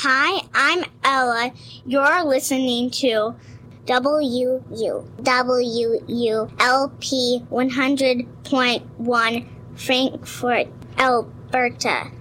Hi, I'm Ella. You're listening to WULP 100.1 Frankfurt, Alberta.